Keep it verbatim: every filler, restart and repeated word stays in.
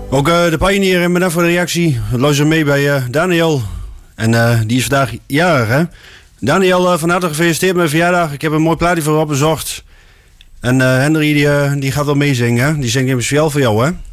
Ook uh, de Pioneer en bedankt voor de reactie. Luister mee bij uh, Daniel. En uh, die is vandaag jarig, hè? Daniel, uh, van harte gefeliciteerd met je verjaardag. Ik heb een mooi plaatje voor je opgezocht. En uh, Henry, die, uh, die gaat wel meezingen, hè? Die zingt speciaal voor jou, hè?